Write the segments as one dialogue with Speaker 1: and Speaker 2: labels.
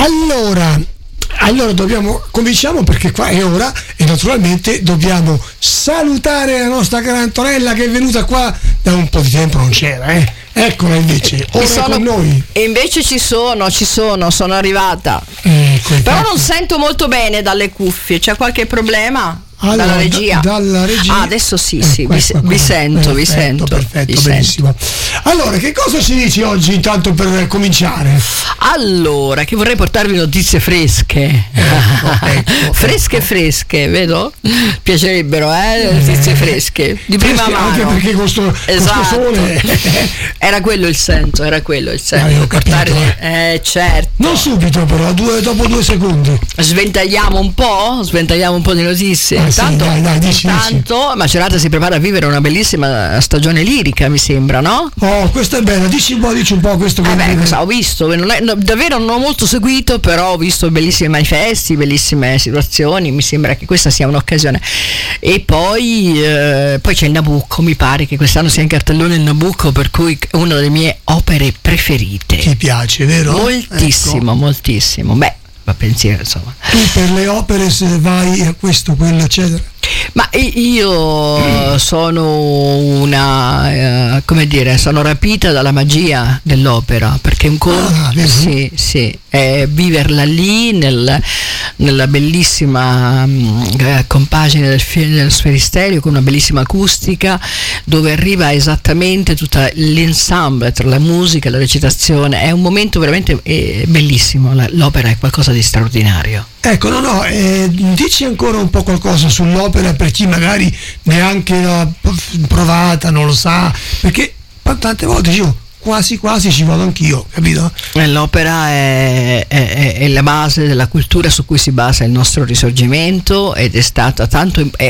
Speaker 1: Allora cominciamo perché qua è ora e naturalmente dobbiamo salutare la nostra cara Antonella che è venuta qua da un po' di tempo, non c'era, Eccola invece, ora con noi.
Speaker 2: E invece ci sono, sono arrivata. Però non sento molto bene dalle cuffie, c'è qualche problema?
Speaker 1: Allora,
Speaker 2: dalla regia?
Speaker 1: Dalla regia.
Speaker 2: Adesso sì, vi sento.
Speaker 1: Perfetto, benissimo. Allora, che cosa ci dici oggi intanto per cominciare?
Speaker 2: Allora, che vorrei portarvi notizie fresche. Fresche, vedo? Piacerebbero, notizie fresche di prima mano.
Speaker 1: Anche perché con sto sole.
Speaker 2: Era quello il senso.
Speaker 1: Avevo capito.
Speaker 2: Certo.
Speaker 1: Non subito però, dopo 2 secondi.
Speaker 2: Sventagliamo un po' di notizie.
Speaker 1: Dici.
Speaker 2: Macerata si prepara a vivere una bellissima stagione lirica, mi sembra, no?
Speaker 1: Oh, questo è bello, dici un po' questo.
Speaker 2: Ho visto, davvero non ho molto seguito, però ho visto bellissimi manifesti, bellissime situazioni, mi sembra che questa sia un'occasione. E poi c'è il Nabucco, mi pare che quest'anno sia in cartellone il Nabucco, per cui è una delle mie opere preferite.
Speaker 1: Ti piace, vero?
Speaker 2: Moltissimo. Beh, va pensiero, insomma.
Speaker 1: Tu per le opere se vai a questo, quello, eccetera?
Speaker 2: Ma io sono sono rapita dalla magia dell'opera, perché un conto è viverla lì nella bellissima compagine dello Sferisterio, con una bellissima acustica, dove arriva esattamente tutta l'ensemble tra la musica e la recitazione. È un momento veramente bellissimo, l'opera è qualcosa di straordinario.
Speaker 1: Ecco, dici ancora un po' qualcosa sull'opera per chi magari neanche l'ha provata, non lo sa, perché tante volte dicevo quasi ci vado anch'io, capito?
Speaker 2: L'opera è la base della cultura su cui si basa il nostro risorgimento, ed è stata tanto è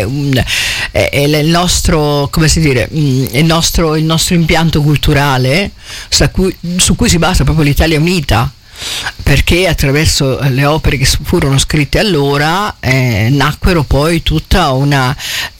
Speaker 2: il nostro, come si dire, il nostro impianto culturale su cui si basa proprio l'Italia unita, perché attraverso le opere che furono scritte allora nacquero poi tutta una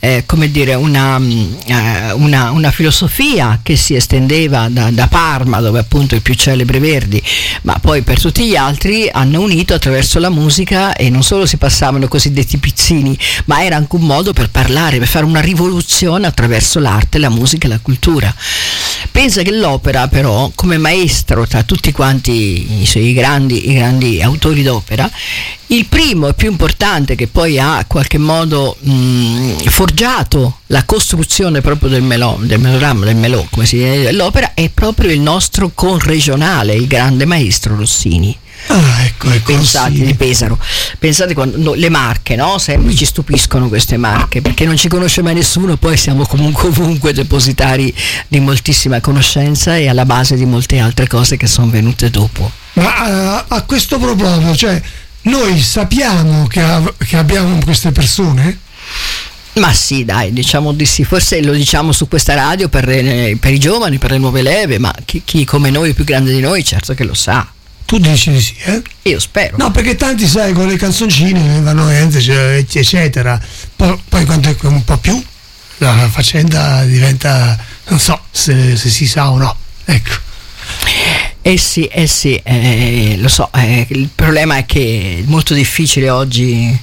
Speaker 2: filosofia che si estendeva da Parma, dove appunto il più celebre Verdi, ma poi per tutti gli altri hanno unito attraverso la musica, e non solo si passavano i cosiddetti pizzini, ma era anche un modo per parlare, per fare una rivoluzione attraverso l'arte, la musica e la cultura. Pensa che l'opera però, come maestro tra tutti quanti i grandi autori d'opera, il primo e più importante, che poi ha in qualche modo forgiato la costruzione proprio del melò, come si dice, dell'opera, è proprio il nostro conregionale, il grande maestro Rossini.
Speaker 1: Ecco,
Speaker 2: pensate
Speaker 1: sì.
Speaker 2: Di Pesaro, pensate quando le Marche, no? Sempre ci stupiscono queste Marche, perché non ci conosce mai nessuno, poi siamo comunque ovunque depositari di moltissima conoscenza e alla base di molte altre cose che sono venute dopo.
Speaker 1: Ma a questo proposito, cioè, noi sappiamo che abbiamo queste persone?
Speaker 2: Ma sì, dai, diciamo di sì, forse lo diciamo su questa radio per i giovani, per le nuove leve, ma chi come noi, più grande di noi, certo che lo sa.
Speaker 1: Tu dici di sì,
Speaker 2: Io spero.
Speaker 1: No, perché tanti, sai, con le canzoncine vanno eccetera. Poi quando è un po' più, la faccenda diventa, non so se si sa o no. Ecco.
Speaker 2: Sì, lo so, il problema è che è molto difficile oggi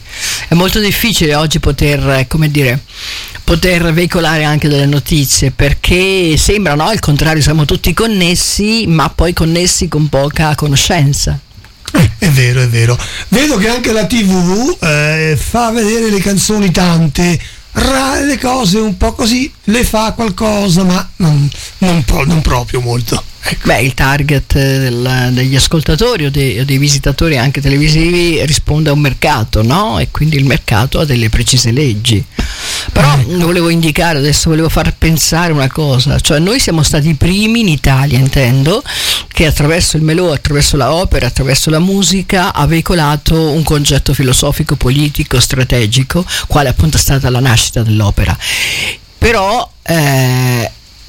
Speaker 2: poter veicolare anche delle notizie, perché sembra, no, il contrario, siamo tutti connessi, ma poi connessi con poca conoscenza.
Speaker 1: È vero. Vedo che anche la TV fa vedere le canzoni tante, le cose un po' così, le fa qualcosa, ma non proprio molto. Ecco.
Speaker 2: Beh, il target degli ascoltatori o dei visitatori anche televisivi risponde a un mercato, no? E quindi il mercato ha delle precise leggi. Però volevo indicare, adesso volevo far pensare una cosa, cioè noi siamo stati i primi in Italia, intendo, che attraverso il melò, attraverso la opera, attraverso la musica ha veicolato un concetto filosofico, politico, strategico, quale appunto è stata la nascita dell'opera. Però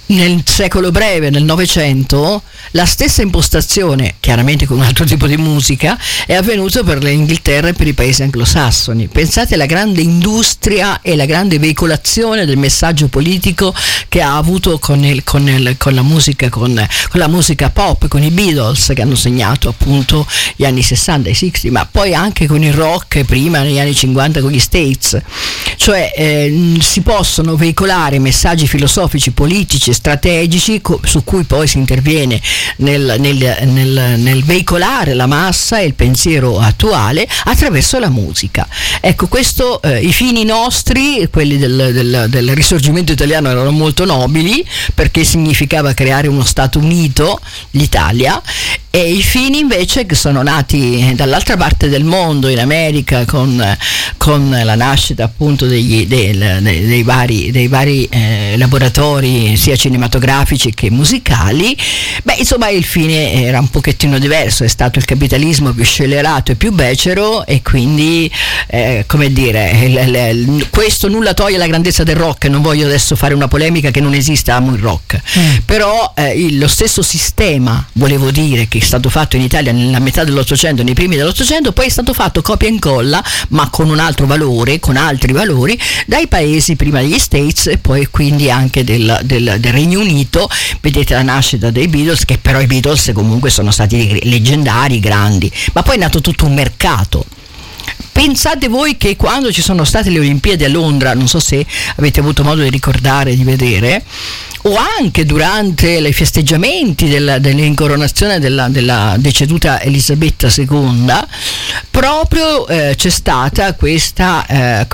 Speaker 2: nel secolo breve, nel Novecento, la stessa impostazione, chiaramente con un altro tipo di musica, è avvenuta per l'Inghilterra e per i paesi anglosassoni. Pensate alla grande industria e la grande veicolazione del messaggio politico che ha avuto con la musica pop, con i Beatles, che hanno segnato appunto gli anni 60 e 60, ma poi anche con il rock prima negli anni 50 con gli States. Cioè si possono veicolare messaggi filosofici, politici, strategici, su cui poi si interviene nel veicolare la massa e il pensiero attuale attraverso la musica. Ecco, questo, i fini nostri, quelli del risorgimento italiano, erano molto nobili, perché significava creare uno Stato unito, l'Italia, e i fini invece che sono nati dall'altra parte del mondo, in America, con la nascita appunto dei vari laboratori sia cinematografici che musicali. Beh, insomma, il fine era un pochettino diverso, è stato il capitalismo più scellerato e più becero, e quindi come dire, questo nulla toglie la grandezza del rock. Non voglio adesso fare una polemica, che non esiste, amo il rock, però lo stesso sistema, volevo dire, che è stato fatto in Italia nella metà dell'Ottocento, nei primi dell'Ottocento, poi è stato fatto copia e incolla, ma con un altro valore, con altri valori, dai paesi prima degli States e poi quindi anche del Regno Unito. Vedete la nascita dei Beatles, che però i Beatles comunque sono stati leggendari, grandi, ma poi è nato tutto un mercato. Pensate voi che quando ci sono state le Olimpiadi a Londra, non so se avete avuto modo di ricordare, di vedere, o anche durante i festeggiamenti dell'incoronazione della deceduta Elisabetta II, proprio c'è stata questa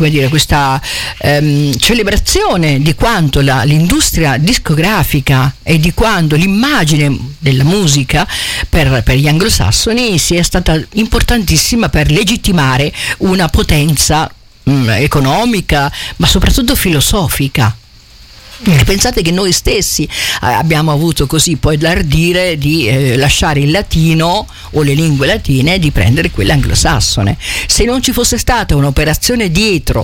Speaker 2: celebrazione di quanto l'industria discografica e di quanto l'immagine della musica per gli anglosassoni sia stata importantissima per legittimare una potenza economica, ma soprattutto filosofica. E pensate che noi stessi abbiamo avuto così poi l'ardire di lasciare il latino o le lingue latine e di prendere quella anglosassone. Se non ci fosse stata un'operazione dietro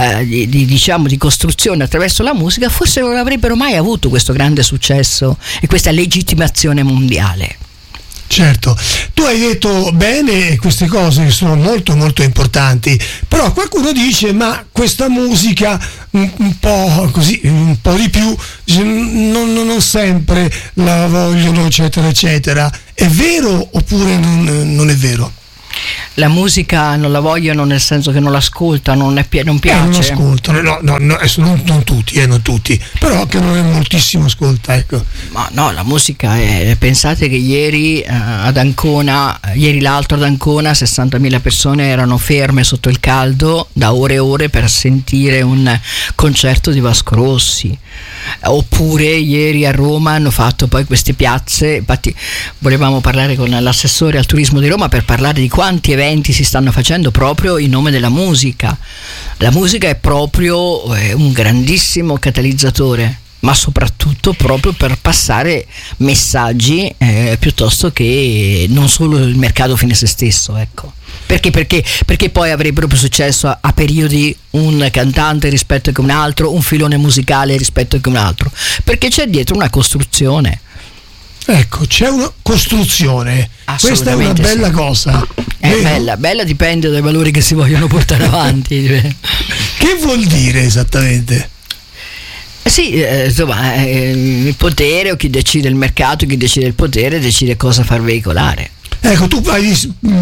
Speaker 2: di costruzione attraverso la musica, forse non avrebbero mai avuto questo grande successo e questa legittimazione mondiale.
Speaker 1: Certo, tu hai detto bene queste cose che sono molto molto importanti, però qualcuno dice ma questa musica un po' così, un po' di più, non sempre la vogliono, eccetera eccetera. È vero oppure non è vero?
Speaker 2: La musica non la vogliono nel senso che non l'ascoltano, non piace?
Speaker 1: Non ascoltano, non tutti, però che non è moltissimo ascolta, ecco.
Speaker 2: Ma no, la musica è, pensate che ieri l'altro ad Ancona 60.000 persone erano ferme sotto il caldo da ore e ore per sentire un concerto di Vasco Rossi. Oppure ieri a Roma hanno fatto poi queste piazze, infatti volevamo parlare con l'assessore al turismo di Roma per parlare di quanti eventi si stanno facendo proprio in nome della musica. La musica è proprio un grandissimo catalizzatore, ma soprattutto proprio per passare messaggi piuttosto che non solo il mercato fine a se stesso, ecco. Perché poi avrebbero più successo a periodi un cantante rispetto che un altro, un filone musicale rispetto che un altro, perché c'è dietro una costruzione.
Speaker 1: Ecco, c'è una costruzione, questa è una bella cosa.
Speaker 2: È bella, dipende dai valori che si vogliono portare avanti.
Speaker 1: Che vuol dire esattamente?
Speaker 2: Sì, insomma, il potere, o chi decide il mercato, chi decide il potere, decide cosa far veicolare.
Speaker 1: Ecco, tu hai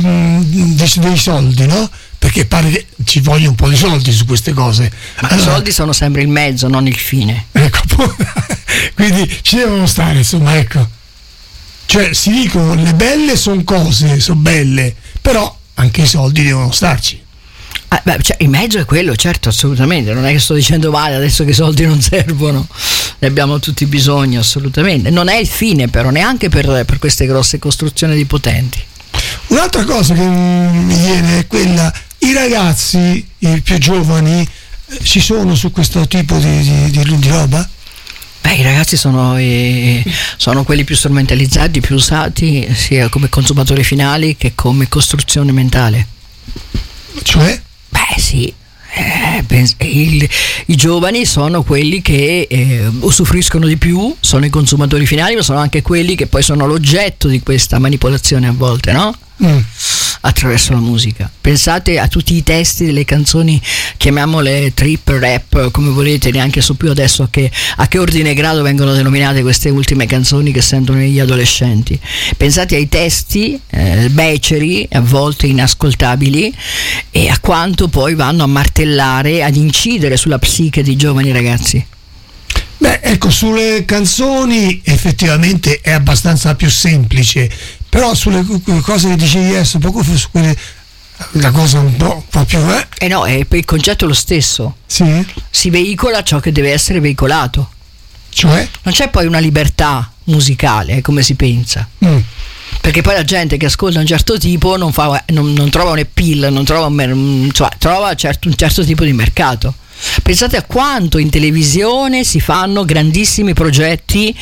Speaker 1: dei soldi, no? Perché pare ci vogliono un po' di soldi su queste cose.
Speaker 2: Ma i soldi sono sempre il mezzo, non il fine.
Speaker 1: Ecco, quindi ci devono stare, insomma, ecco. Cioè, si dicono, le belle sono cose, sono belle, però anche i soldi devono starci.
Speaker 2: Cioè, il mezzo è quello, certo, assolutamente. Non è che sto dicendo male adesso che i soldi non servono, ne abbiamo tutti bisogno, assolutamente. Non è il fine, però, neanche per queste grosse costruzioni di potenti.
Speaker 1: Un'altra cosa che mi viene è quella: i ragazzi, i più giovani, ci sono su questo tipo di roba?
Speaker 2: Beh, i ragazzi sono quelli più strumentalizzati, più usati sia come consumatori finali che come costruzione mentale.
Speaker 1: Cioè?
Speaker 2: Beh, sì. I giovani sono quelli che usufruiscono di più, sono i consumatori finali, ma sono anche quelli che poi sono l'oggetto di questa manipolazione a volte, no? Attraverso la musica. Pensate a tutti i testi delle canzoni, chiamiamole trip, rap, come volete, neanche so più adesso a che ordine e grado vengono denominate queste ultime canzoni che sentono gli adolescenti. Pensate ai testi beceri, a volte inascoltabili, e a quanto poi vanno a martellare, ad incidere sulla psiche dei giovani ragazzi.
Speaker 1: Beh, ecco, sulle canzoni effettivamente è abbastanza più semplice, però sulle cose che dicevi adesso, poco fa, su quelle, la cosa un po' più...
Speaker 2: No, il concetto è lo stesso.
Speaker 1: Sì?
Speaker 2: Si veicola ciò che deve essere veicolato.
Speaker 1: Cioè?
Speaker 2: Non c'è poi una libertà musicale, come si pensa. Perché poi la gente che ascolta un certo tipo non trova un appeal, non trova trova un certo tipo di mercato. Pensate a quanto in televisione si fanno grandissimi progetti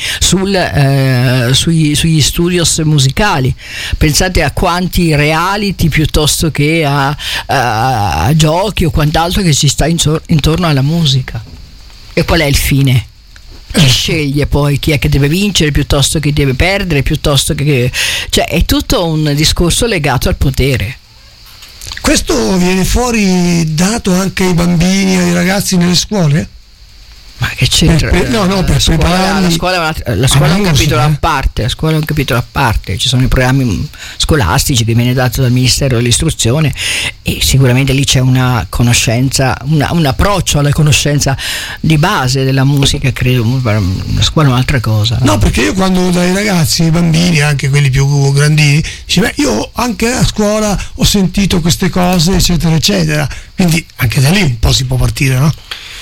Speaker 2: sugli studios musicali. Pensate a quanti reality piuttosto che a giochi o quant'altro che ci sta intorno alla musica. E qual è il fine? Chi sceglie poi chi è che deve vincere piuttosto che deve perdere, piuttosto che... Cioè è tutto un discorso legato al potere.
Speaker 1: Questo viene fuori dato anche ai bambini, ai ragazzi nelle scuole?
Speaker 2: Ma che c'entra?
Speaker 1: Per prepararli.
Speaker 2: La scuola è un capitolo a parte, la scuola è un capitolo a parte, ci sono i programmi scolastici che viene dato dal Ministero dell'Istruzione e sicuramente lì c'è una conoscenza, un approccio alla conoscenza di base della musica, credo. La scuola è un'altra cosa.
Speaker 1: No, perché io quando dai ragazzi, i bambini, anche quelli più grandini, dice, io anche a scuola ho sentito queste cose, eccetera, eccetera. Quindi anche da lì un po' si può partire, no?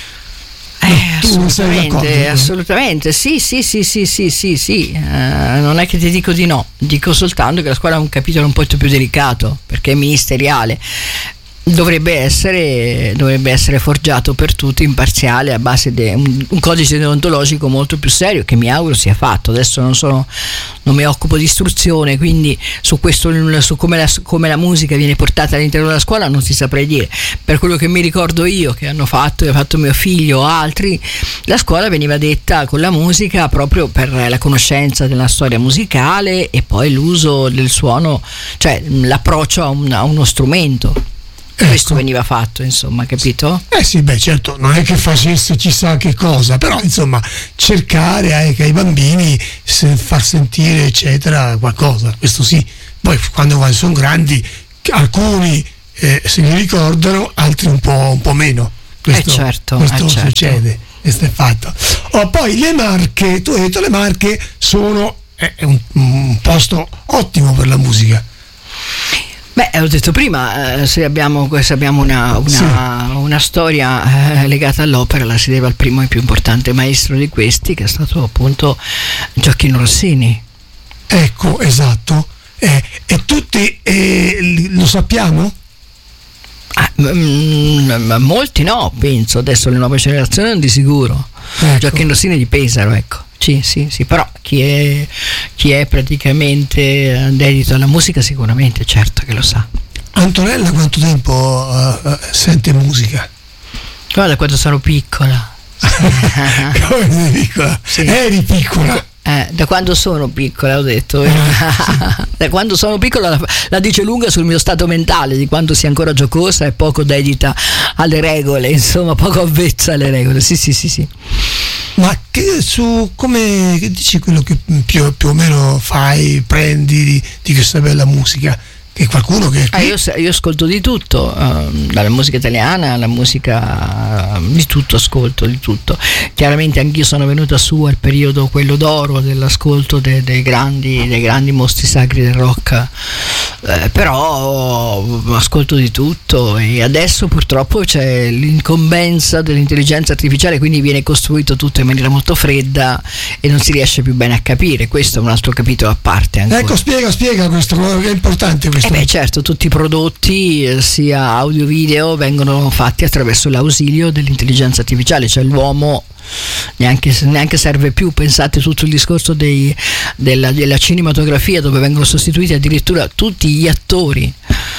Speaker 2: Assolutamente, sì. Non è che ti dico di no, dico soltanto che la scuola è un capitolo un po' più delicato perché è ministeriale. Dovrebbe essere forgiato per tutti, imparziale, a base di un codice deontologico molto più serio, che mi auguro sia fatto. Adesso non mi occupo di istruzione, quindi su questo, su come la musica viene portata all'interno della scuola non si saprei dire. Per quello che mi ricordo io, che ha fatto mio figlio o altri, la scuola veniva detta con la musica proprio per la conoscenza della storia musicale e poi l'uso del suono, cioè l'approccio a uno strumento. Questo veniva fatto, insomma, capito?
Speaker 1: Sì, beh, certo, non è che facesse chissà che cosa, però insomma cercare che ai bambini far sentire eccetera qualcosa, questo sì. Poi quando sono grandi alcuni se li ricordano, altri un po' meno. Questo
Speaker 2: certo.
Speaker 1: succede, questo è fatto. Poi le Marche, tu hai detto le Marche sono un posto ottimo per la musica.
Speaker 2: Beh, ho detto prima, se abbiamo una storia legata all'opera, la si deve al primo e più importante maestro di questi, che è stato appunto Gioacchino Rossini.
Speaker 1: Ecco, esatto. E tutti lo sappiamo?
Speaker 2: Molti no, penso. Adesso le nuove generazioni non di sicuro. Ecco. Gioacchino Rossini di Pesaro, ecco. Sì, però chi è praticamente dedito alla musica sicuramente, certo che lo sa.
Speaker 1: Antonella quanto tempo sente musica?
Speaker 2: Guarda, quando sono piccola.
Speaker 1: Come sei piccola?
Speaker 2: Sì.
Speaker 1: Eri piccola?
Speaker 2: Da quando sono piccola, ho detto. Da quando sono piccola la dice lunga sul mio stato mentale, di quando sia ancora giocosa e poco dedita alle regole, insomma, poco avvezza alle regole. Sì.
Speaker 1: Ma come dici quello che più o meno fai, prendi di questa bella musica? Che qualcuno che
Speaker 2: io ascolto di tutto, dalla musica italiana alla musica, di tutto ascolto, di tutto. Chiaramente anch'io sono venuta su al periodo quello d'oro dell'ascolto dei grandi mostri sacri del rock, però ascolto di tutto e adesso purtroppo c'è l'incombenza dell'intelligenza artificiale, quindi viene costruito tutto in maniera molto fredda e non si riesce più bene a capire. Questo è un altro capitolo a parte ancora.
Speaker 1: Ecco, spiega questo, è importante questo.
Speaker 2: Beh, certo, tutti i prodotti sia audio video vengono fatti attraverso l'ausilio dell'intelligenza artificiale, cioè l'uomo neanche serve più. Pensate tutto il discorso della cinematografia, dove vengono sostituiti addirittura tutti gli attori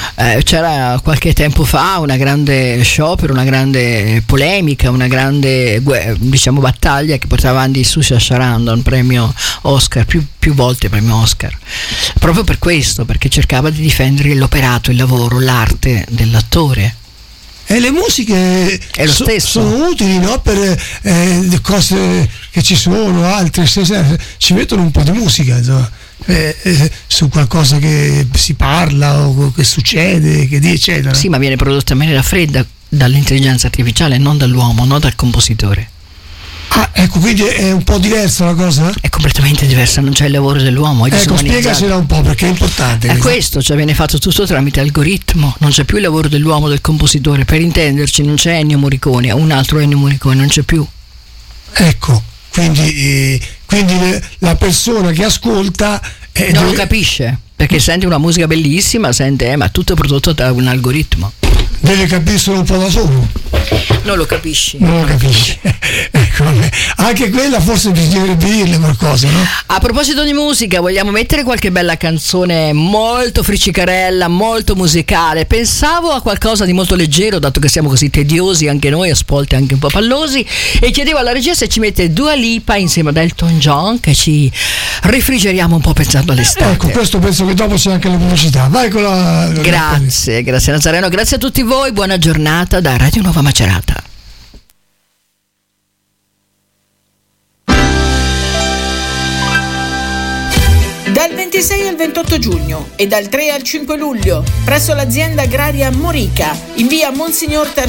Speaker 2: C'era qualche tempo fa una grande sciopero, una grande polemica, una grande battaglia che portava avanti Saoirse Sarandon, premio Oscar, più volte premio Oscar, proprio per questo, perché cercava di difendere l'operato, il lavoro, l'arte dell'attore.
Speaker 1: E le musiche sono utili, no? Per le cose che ci sono, altre, se ci mettono un po' di musica, insomma, su qualcosa che si parla o che succede, che eccetera.
Speaker 2: Sì, ma viene prodotta in maniera fredda dall'intelligenza artificiale, non dall'uomo, non dal compositore.
Speaker 1: Ah, ecco, quindi è un po' diversa la cosa?
Speaker 2: È completamente diversa, non c'è il lavoro dell'uomo.
Speaker 1: Ecco, spiegacela un po', perché è importante.
Speaker 2: È questo, cioè viene fatto tutto tramite algoritmo, non c'è più il lavoro dell'uomo, del compositore. Per intenderci, non c'è Ennio Morricone, un altro Ennio Morricone, non c'è più.
Speaker 1: Ecco, quindi la persona che ascolta
Speaker 2: non lo capisce, perché sente una musica bellissima, sente, ma tutto è prodotto da un algoritmo.
Speaker 1: Deve capirselo un po' da solo.
Speaker 2: Non lo capisci.
Speaker 1: Ecco, anche quella forse bisognerebbe dirle qualcosa, no?
Speaker 2: A proposito di musica, vogliamo mettere qualche bella canzone molto friccicarella, molto musicale. Pensavo a qualcosa di molto leggero, dato che siamo così tediosi anche noi, a volte anche un po' pallosi, e chiedevo alla regia se ci mette Dua Lipa insieme ad Elton John, che ci rifrigeriamo un po' pensando all'estate.
Speaker 1: Ecco, questo penso che dopo c'è anche la pubblicità. Vai con la
Speaker 2: grazie Nazareno, grazie a tutti voi, buona giornata da Radio Nuova Macerata.
Speaker 3: Dal 26 al 28 giugno e dal 3 al 5 luglio presso l'azienda agraria Morica in via Monsignor